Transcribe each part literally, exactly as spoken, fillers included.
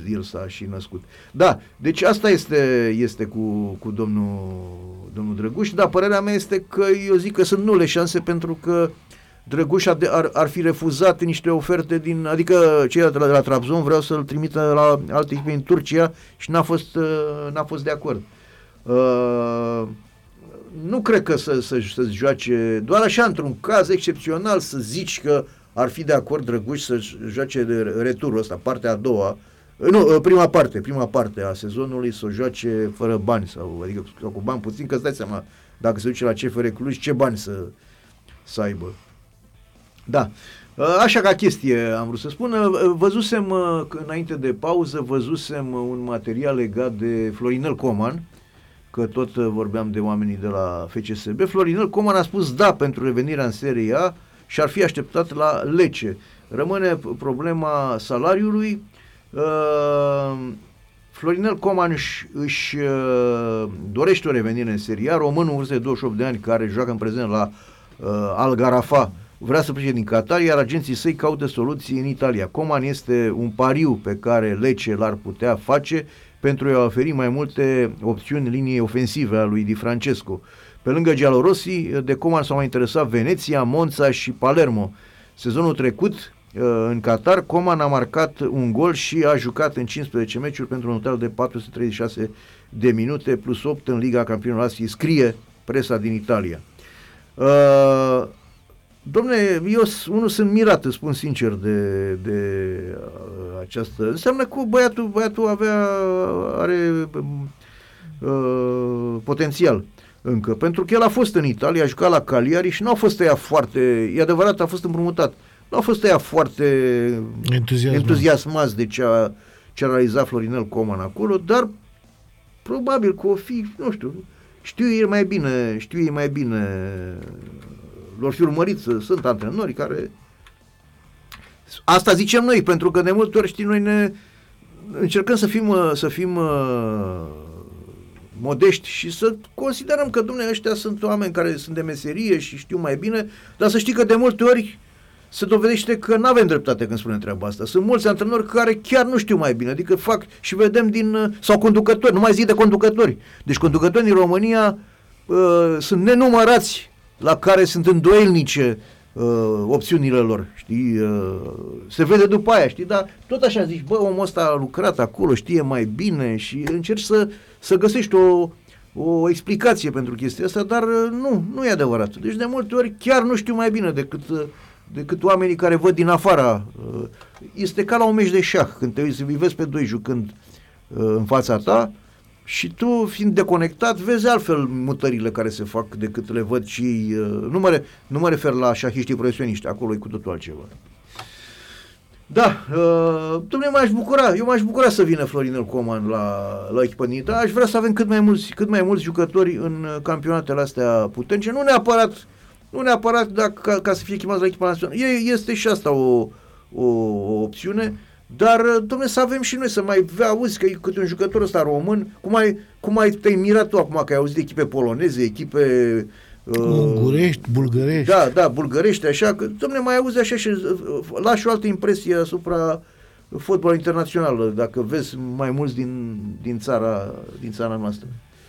el s-a și născut. Da, deci asta este, este cu, cu domnul, domnul Drăguș, dar părerea mea este că eu zic că sunt nule șanse, pentru că Drăguș ar, ar fi refuzat niște oferte din, adică cei de la, de la Trabzon vreau să-l trimită la alte echipe în Turcia și n-a fost, n-a fost de acord. Uh, nu cred că să, să, să joace, doar așa într-un caz excepțional să zici că ar fi de acord Drăguș să joace de returul ăsta, partea a doua, nu, prima parte, prima parte a sezonului să o joace fără bani, sau, adică sau cu bani puțin, că îți dai seama, dacă se duce la C F R Cluj, ce bani să, să aibă. Da, așa ca chestie am vrut să spun. Văzusem, înainte de pauză, văzusem un material legat de Florinel Coman, că tot vorbeam de oamenii de la F C S B. Florinel Coman a spus da pentru revenirea în Serie A și ar fi așteptat la Lecce. Rămâne problema salariului. Florinel Coman își, își dorește o revenire în Serie A. Românul în vârstă de douăzeci și opt de ani, care joacă în prezent la Al Gharafa, vrea să plece din Qatar, iar agenții săi caută soluții în Italia. Coman este un pariu pe care Lecce l-ar putea face pentru a oferi mai multe opțiuni liniei ofensive a lui Di Francesco. Pe lângă Giallorossi, de Coman s-au mai interesat Veneția, Monza și Palermo. Sezonul trecut, în Qatar, Coman a marcat un gol și a jucat în cincisprezece meciuri pentru un total de patru sute treizeci și șase de minute, plus opt în Liga Campionilor Asiei, scrie presa din Italia. Uh, Dom'le, eu unul sunt mirat, îți spun sincer, de, de uh, această... Înseamnă că băiatul, băiatul avea, are uh, potențial încă, pentru că el a fost în Italia, a jucat la Cagliari și nu a fost ăia foarte... E adevărat, a fost împrumutat. Nu a fost ăia foarte entuziasmați, entuziasmați de ce a, ce a realizat Florinel Coman acolo, dar probabil că o fi, nu știu, știu ei mai bine, știu ei mai bine... lor fi urmărit, sunt antrenori care... Asta zicem noi, pentru că de multe ori, știi, noi ne încercăm să fim, să fim uh, modești și să considerăm că, Dumnezeu, ăștia sunt oameni care sunt de meserie și știu mai bine, dar să știi că de multe ori se dovedește că nu avem dreptate când spunem treaba asta. Sunt mulți antrenori care chiar nu știu mai bine, adică fac și vedem din... sau conducători, nu mai zic de conducători. Deci conducătorii din România uh, sunt nenumărați la care sunt îndoielnice uh, opțiunile lor, știi, uh, se vede după aia, știi, dar tot așa zici, bă, omul ăsta a lucrat acolo, știe mai bine și încerci să, să găsești o, o explicație pentru chestia asta, dar uh, nu, nu e adevărat. Deci de multe ori chiar nu știu mai bine decât, uh, decât oamenii care văd din afara. Uh, este ca la un meci de șah, când te uiți, îi vezi pe doi jucând uh, în fața ta, și tu, fiind deconectat, vezi altfel mutările care se fac decât le văd și uh, nu, mă, nu mă refer la șahiștii profesioniști, acolo e cu totul altceva. Da, uh, dom'le, m-aș bucura, eu m-aș bucura să vină Florinel Coman la, la echipă din Italia, aș vrea să avem cât mai mulți, cât mai mulți jucători în campionatele astea puternice, nu neapărat, nu neapărat dacă, ca, ca să fie chemați la echipa națională, e, este și asta o, o, o opțiune. Dar, dom'le, să avem și noi, să mai auzi că e câte un jucător ăsta român, cum ai, cum ai te-ai mirat tu acum că ai auzit de echipe poloneze, echipe... Uh, ungurești, bulgărești. Da, da, bulgărești, așa, că, dom'le, mai auzi așa și uh, lași o altă impresie asupra fotbalului internațional, dacă vezi mai mulți din, din, țara, din țara noastră.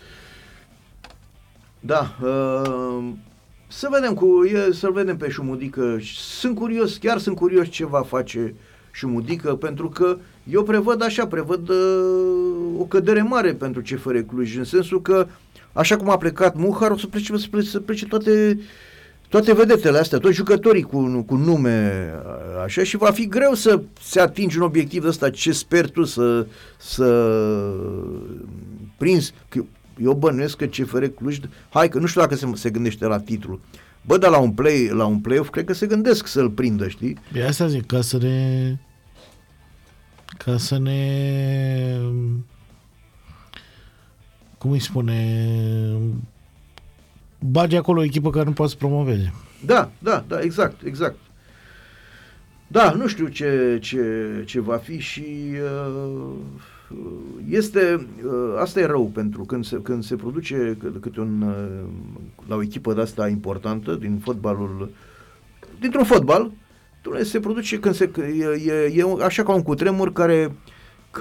Da, uh, să vedem cu, e, să-l vedem pe Șumudică, sunt curios, chiar sunt curios ce va face Șumudică, pentru că eu prevăd așa, prevăd uh, o cădere mare pentru C F R Cluj, în sensul că, așa cum a plecat Muhar, o să plece, să plece, să plece toate, toate vedetele astea, toți jucătorii cu, cu nume, așa, și va fi greu să se atingi un obiectiv ăsta, ce sper tu să, să prinzi, că eu bănuiesc că C F R Cluj, hai că nu știu dacă se, se gândește la titlu, bă, dar la un play, la un play-off, cred că se gândesc să-l prindă, știi? E asta zic, ca să ne... ca să ne... cum îi spune... bage acolo o echipă care nu poate să promoveze. Da, da, da, exact, exact. Da, nu știu ce, ce, ce va fi și... Uh, este, asta e rău, pentru când se, când se produce câte un, la o echipă de asta importantă din fotbalul, dintr-un fotbal, se produce când se, e, e, e așa ca un cutremur care